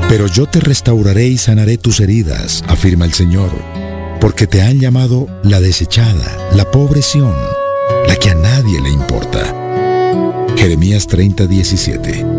Pero yo te restauraré y sanaré tus heridas, afirma el Señor, porque te han llamado la desechada, la pobre Sión, la que a nadie le importa. Jeremías 30:17.